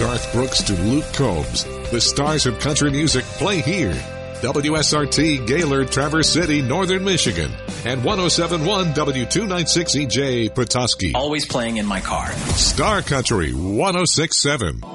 Garth Brooks to Luke Combs, the stars of country music play here. WSRT Gaylord, Traverse City, Northern Michigan, and 107.1 W296EJ Petoskey. Always playing in my car. Star Country 106.7.